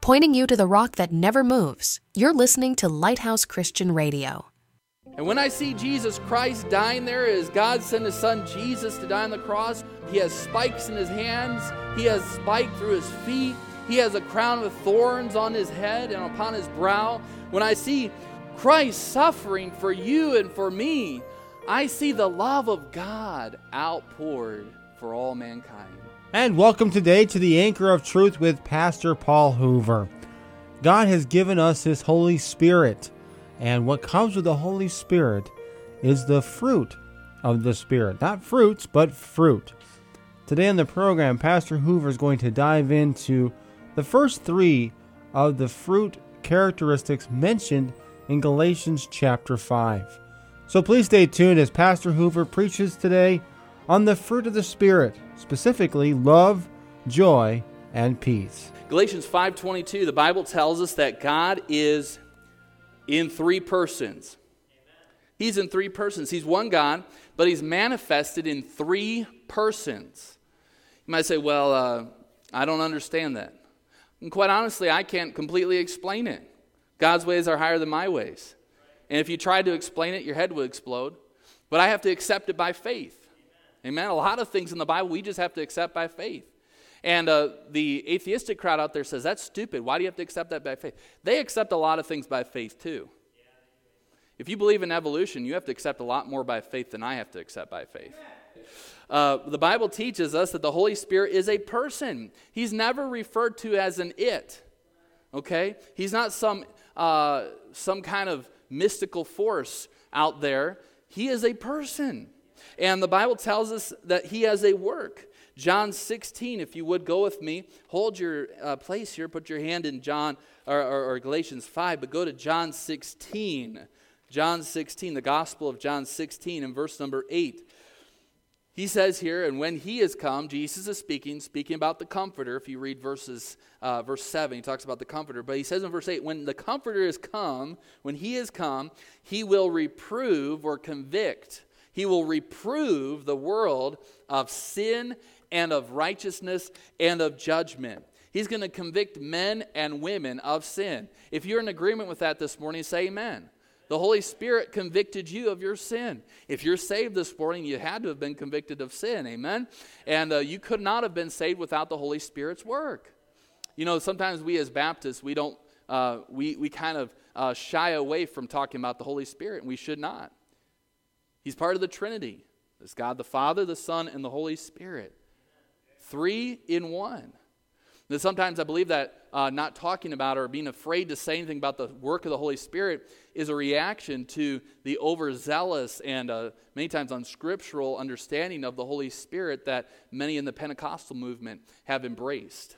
pointing you to the rock that never moves. You're listening to Lighthouse Christian Radio. And when I see Jesus Christ dying there as God sent his son Jesus to die on the cross, he has spikes in his hands, he has spike through his feet, he has a crown of thorns on his head and upon his brow. When I see Christ suffering for you and for me, I see the love of God outpoured for all mankind. And welcome today to the Anchor of Truth with Pastor Paul Hoover. God has given us His Holy Spirit, and what comes with the Holy Spirit is the fruit of the Spirit. Not fruits, but fruit. Today on the program, Pastor Hoover is going to dive into the first three of the fruit characteristics mentioned in Galatians chapter 5. So please stay tuned as Pastor Hoover preaches today on the fruit of the Spirit, specifically love, joy, and peace. Galatians 5:22, the Bible tells us that God is in three persons. He's in three persons. He's one God, but He's manifested in three persons. You might say, well, I don't understand that. And quite honestly, I can't completely explain it. God's ways are higher than my ways. And if you tried to explain it, your head would explode. But I have to accept it by faith. Amen. A lot of things in the Bible we just have to accept by faith. And the atheistic crowd out there says, that's stupid. Why do you have to accept that by faith? They accept a lot of things by faith too. If you believe in evolution, you have to accept a lot more by faith than I have to accept by faith. The Bible teaches us that the Holy Spirit is a person. He's never referred to as an it. Okay? He's not some kind of mystical force out there. He is a person. And the Bible tells us that He has a work. John 16, if you would go with me, hold your place here, put your hand in John or Galatians 5, but go to John 16. John 16, the Gospel of John 16 and verse number 8. He says here, and when He is come, Jesus is speaking about the Comforter. If you read verse 7, He talks about the Comforter. But He says in verse 8, when the Comforter is come, when He is come, He will reprove or convict. He will reprove the world of sin and of righteousness and of judgment. He's going to convict men and women of sin. If you're in agreement with that this morning, say amen. The Holy Spirit convicted you of your sin. If you're saved this morning, you had to have been convicted of sin, amen? And you could not have been saved without the Holy Spirit's work. You know, sometimes we as Baptists, we kind of shy away from talking about the Holy Spirit, and we should not. He's part of the Trinity. There's God the Father, the Son, and the Holy Spirit. Three in one. And sometimes I believe that not talking about or being afraid to say anything about the work of the Holy Spirit is a reaction to the overzealous and many times unscriptural understanding of the Holy Spirit that many in the Pentecostal movement have embraced.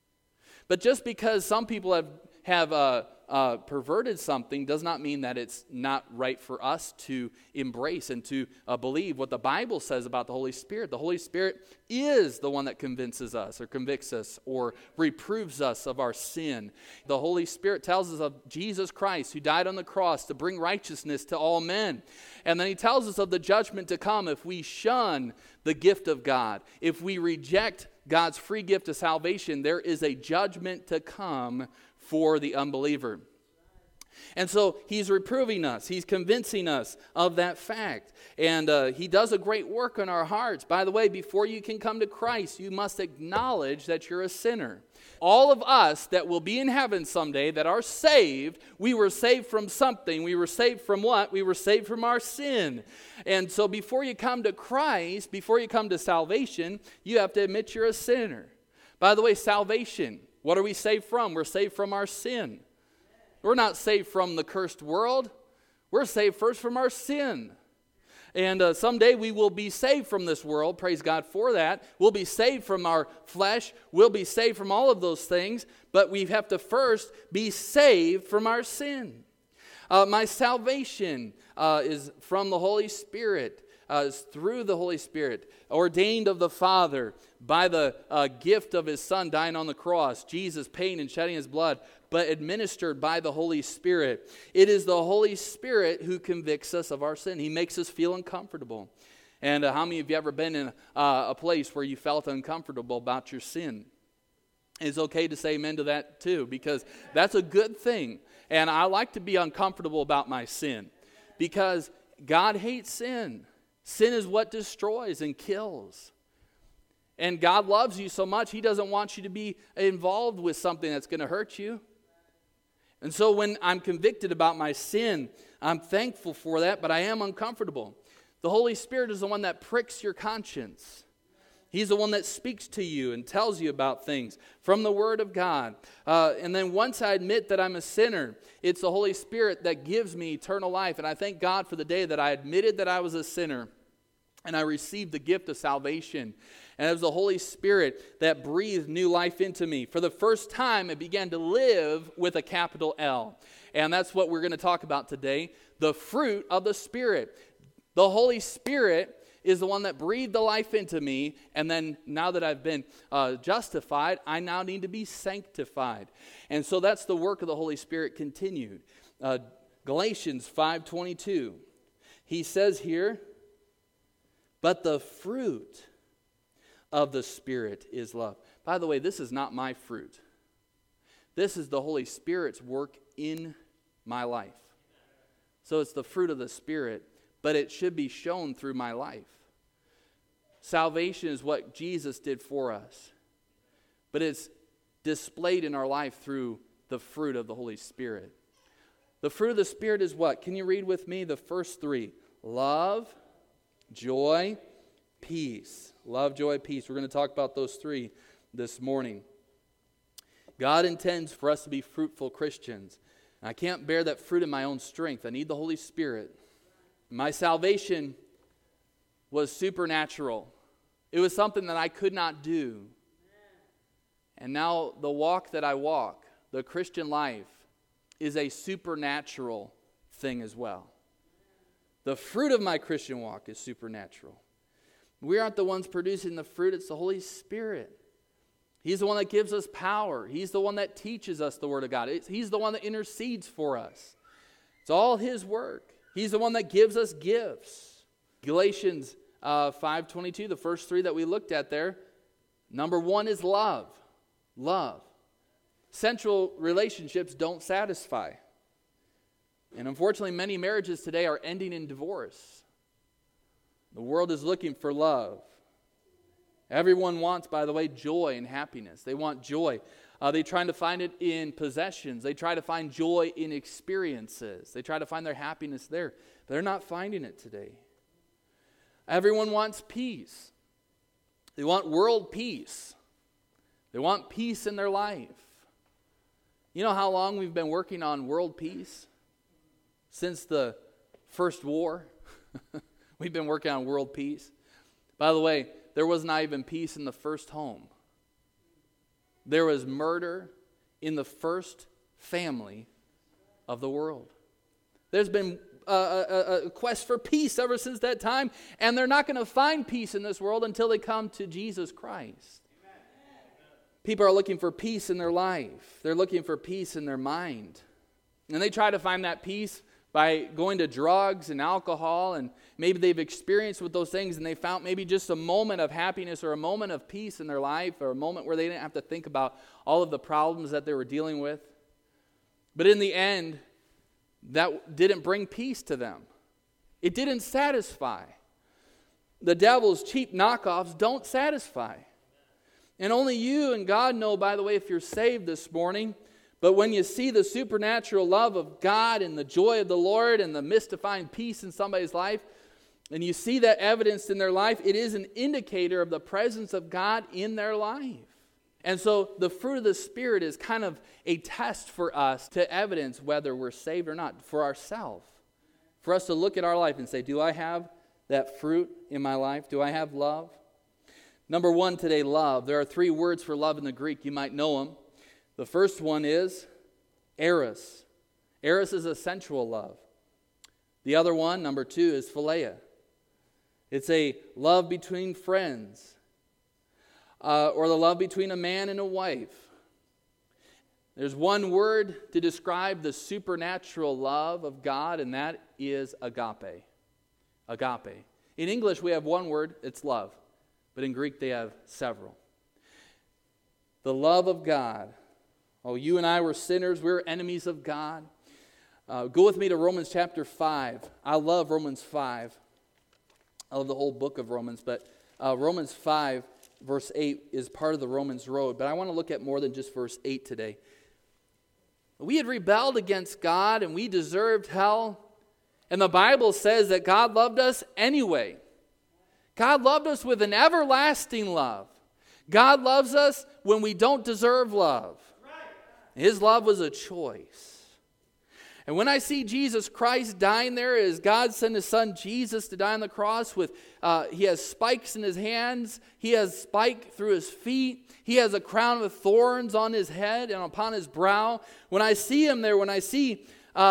But just because some people have perverted something does not mean that it's not right for us to embrace and to believe what the Bible says about the Holy Spirit. The Holy Spirit is the one that convinces us or convicts us or reproves us of our sin. The Holy Spirit tells us of Jesus Christ who died on the cross to bring righteousness to all men. And then He tells us of the judgment to come if we shun the gift of God. If we reject God's free gift of salvation, there is a judgment to come for the unbeliever. And so He's reproving us. He's convincing us of that fact. And He does a great work in our hearts. By the way, before you can come to Christ, you must acknowledge that you're a sinner. All of us that will be in heaven someday that are saved, we were saved from something. We were saved from what? We were saved from our sin. And so before you come to Christ, before you come to salvation, you have to admit you're a sinner. By the way, salvation, what are we saved from? We're saved from our sin. We're not saved from the cursed world. We're saved first from our sin. And someday we will be saved from this world. Praise God for that. We'll be saved from our flesh. We'll be saved from all of those things. But we have to first be saved from our sin. My salvation is from the Holy Spirit. Is through the Holy Spirit, ordained of the Father by the gift of His Son dying on the cross, Jesus paying and shedding His blood, but administered by the Holy Spirit. It is the Holy Spirit who convicts us of our sin. He makes us feel uncomfortable. And how many of you ever been in a place where you felt uncomfortable about your sin? It's okay to say amen to that too, because that's a good thing. And I like to be uncomfortable about my sin, because God hates sin. Sin is what destroys and kills. And God loves you so much, He doesn't want you to be involved with something that's going to hurt you. And so when I'm convicted about my sin, I'm thankful for that, but I am uncomfortable. The Holy Spirit is the one that pricks your conscience. He's the one that speaks to you and tells you about things from the Word of God. And then once I admit that I'm a sinner, it's the Holy Spirit that gives me eternal life. And I thank God for the day that I admitted that I was a sinner and I received the gift of salvation. And it was the Holy Spirit that breathed new life into me. For the first time, I began to live with a capital L. And that's what we're going to talk about today, the fruit of the Spirit. The Holy Spirit is the one that breathed the life into me, and then now that I've been justified, I now need to be sanctified. And so that's the work of the Holy Spirit continued. Galatians 5:22, he says here, but the fruit of the Spirit is love. By the way, this is not my fruit. This is the Holy Spirit's work in my life. So it's the fruit of the Spirit, but it should be shown through my life. Salvation is what Jesus did for us, but it's displayed in our life through the fruit of the Holy Spirit. The fruit of the Spirit is what? Can you read with me the first three? Love, joy, peace. Love, joy, peace. We're going to talk about those three this morning. God intends for us to be fruitful Christians. I can't bear that fruit in my own strength. I need the Holy Spirit. My salvation was supernatural. It was something that I could not do. And now the walk that I walk, the Christian life, is a supernatural thing as well. The fruit of my Christian walk is supernatural. We aren't the ones producing the fruit, it's the Holy Spirit. He's the one that gives us power. He's the one that teaches us the Word of God. He's the one that intercedes for us. It's all His work. He's the one that gives us gifts. Galatians 5:22, the first three that we looked at there. Number one is love. Love. Sensual relationships don't satisfy. And unfortunately, many marriages today are ending in divorce. The world is looking for love. Everyone wants, by the way, joy and happiness. They want joy. They're trying to find it in possessions. They try to find joy in experiences. They try to find their happiness there. But they're not finding it today. Everyone wants peace. They want world peace. They want peace in their life. You know how long we've been working on world peace? Since the first war. We've been working on world peace. By the way, there was not even peace in the first home. There was murder in the first family of the world. There's been a quest for peace ever since that time, and they're not going to find peace in this world until they come to Jesus Christ. People are looking for peace in their life. They're looking for peace in their mind. And they try to find that peace by going to drugs and alcohol, and maybe they've experienced with those things and they found maybe just a moment of happiness or a moment of peace in their life, or a moment where they didn't have to think about all of the problems that they were dealing with. But in the end, that didn't bring peace to them. It didn't satisfy. The devil's cheap knockoffs don't satisfy. And only you and God know, by the way, if you're saved this morning. But when you see the supernatural love of God and the joy of the Lord and the mystifying peace in somebody's life, and you see that evidenced in their life, it is an indicator of the presence of God in their life. And so the fruit of the Spirit is kind of a test for us to evidence whether we're saved or not, for ourselves. For us to look at our life and say, do I have that fruit in my life? Do I have love? Number one today, love. There are three words for love in the Greek. You might know them. The first one is eros. Eros is a sensual love. The other one, number two, is philia. It's a love between friends, or the love between a man and a wife. There's one word to describe the supernatural love of God, and that is agape. Agape. In English, we have one word, it's love. But in Greek, they have several. The love of God. Oh, you and I were sinners. We were enemies of God. Go with me to Romans chapter 5. I love Romans 5. I love the whole book of Romans, but Romans 5, verse 8 is part of the Romans road. But I want to look at more than just verse 8 today. We had rebelled against God and we deserved hell. And the Bible says that God loved us anyway. God loved us with an everlasting love. God loves us when we don't deserve love. His love was a choice. And when I see Jesus Christ dying there, as God sent His Son Jesus to die on the cross with, He has spikes in His hands, He has spike through His feet, He has a crown of thorns on His head and upon His brow. When I see Him there, when I see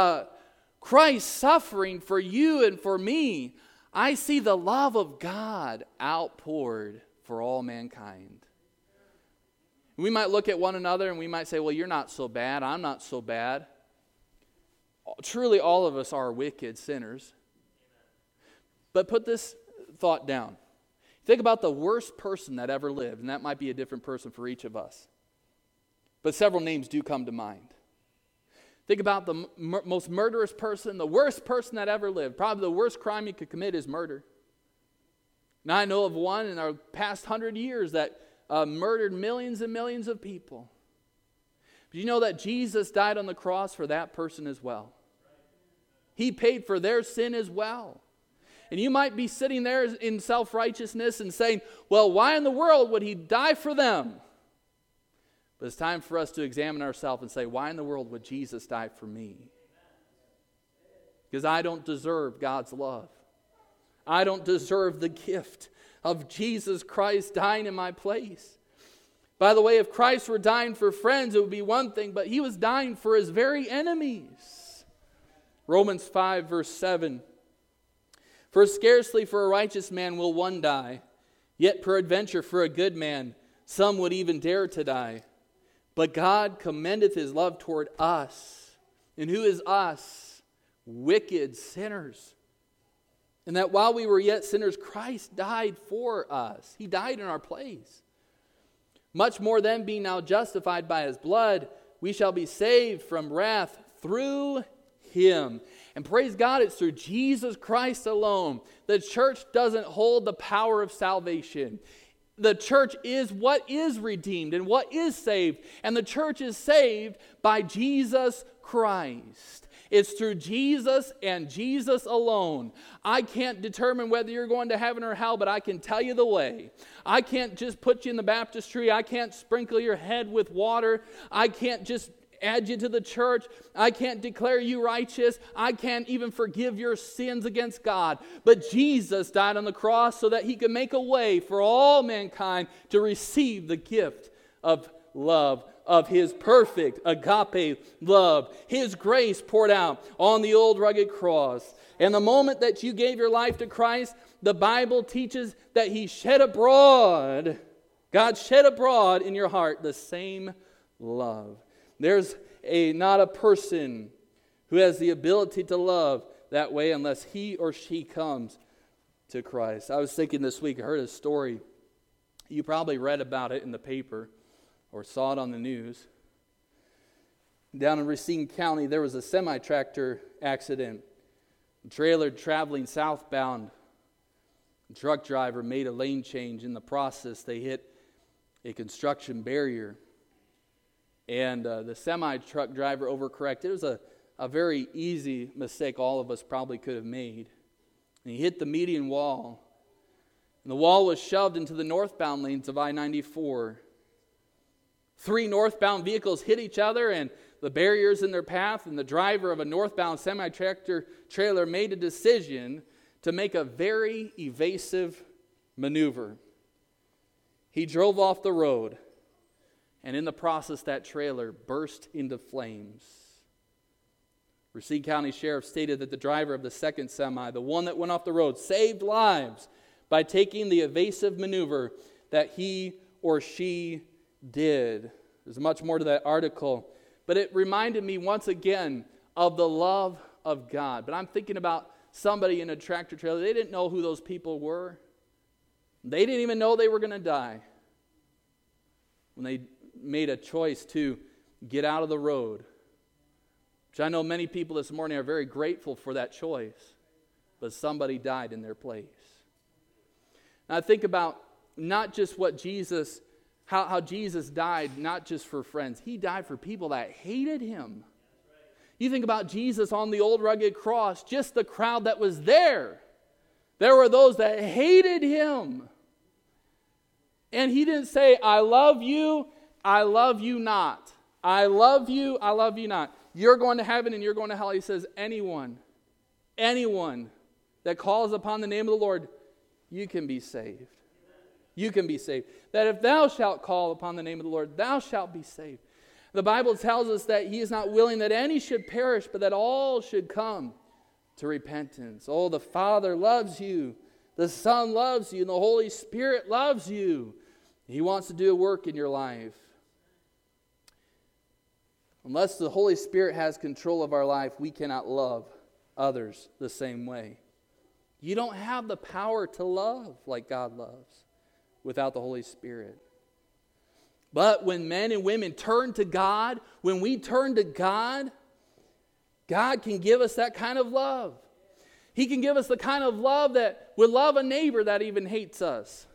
Christ suffering for you and for me, I see the love of God outpoured for all mankind. We might look at one another and we might say, well, you're not so bad, I'm not so bad. Truly, all of us are wicked sinners. But put this thought down. Think about the worst person that ever lived, and that might be a different person for each of us. But several names do come to mind. Think about the most murderous person, the worst person that ever lived. Probably the worst crime you could commit is murder. Now I know of one in our past 100 years that murdered millions and millions of people. But you know that Jesus died on the cross for that person as well. He paid for their sin as well. And you might be sitting there in self-righteousness and saying, well, why in the world would He die for them? But it's time for us to examine ourselves and say, why in the world would Jesus die for me? Because I don't deserve God's love. I don't deserve the gift of Jesus Christ dying in my place. By the way, if Christ were dying for friends, it would be one thing, but He was dying for His very enemies. Romans 5, verse 7. For scarcely for a righteous man will one die, yet peradventure for a good man some would even dare to die. But God commendeth His love toward us. And who is us? Wicked sinners. And that while we were yet sinners, Christ died for us. He died in our place. Much more then, being now justified by His blood, we shall be saved from wrath through Him. And praise God, it's through Jesus Christ alone. The church doesn't hold the power of salvation. The church is what is redeemed and what is saved. And the church is saved by Jesus Christ. It's through Jesus and Jesus alone. I can't determine whether you're going to heaven or hell, but I can tell you the way. I can't just put you in the baptistry. I can't sprinkle your head with water. I can't just add you to the church. I can't declare you righteous. I can't even forgive your sins against God. But Jesus died on the cross so that He could make a way for all mankind to receive the gift of love, of His perfect agape love, His grace poured out on the old rugged cross. And the moment that you gave your life to Christ, the Bible teaches that He shed abroad, God shed abroad in your heart the same love. There's not a person who has the ability to love that way unless he or she comes to Christ. I was thinking this week, I heard a story. You probably read about it in the paper or saw it on the news. Down in Racine County, there was a semi-tractor accident. A trailer traveling southbound. The truck driver made a lane change. In the process, they hit a construction barrier. And the semi-truck driver overcorrected. It was a very easy mistake all of us probably could have made. And he hit the median wall. And the wall was shoved into the northbound lanes of I-94. 3 northbound vehicles hit each other and the barriers in their path, and the driver of a northbound semi-tractor trailer made a decision to make a very evasive maneuver. He drove off the road, and in the process that trailer burst into flames. Racine County Sheriff stated that the driver of the second semi, the one that went off the road, saved lives by taking the evasive maneuver that he or she did. There's much more to that article, but it reminded me once again of the love of God. But I'm thinking about somebody in a tractor trailer. They didn't know who those people were. They didn't even know they were going to die. When they made a choice to get out of the road, which I know many people this morning are very grateful for that choice, but somebody died in their place. Now I think about not just what Jesus, how Jesus died, not just for friends. He died for people that hated him. You think about Jesus on the old rugged cross, just the crowd that was there. There were those that hated him. And he didn't say, I love you not. I love you not. You're going to heaven and you're going to hell. He says, anyone that calls upon the name of the Lord, you can be saved. You can be saved. That if thou shalt call upon the name of the Lord, thou shalt be saved. The Bible tells us that he is not willing that any should perish, but that all should come to repentance. Oh, the Father loves you. The Son loves you. And the Holy Spirit loves you. He wants to do a work in your life. Unless the Holy Spirit has control of our life, we cannot love others the same way. You don't have the power to love like God loves without the Holy Spirit. But when men and women turn to God, when we turn to God, God can give us that kind of love. He can give us the kind of love that would love a neighbor that even hates us.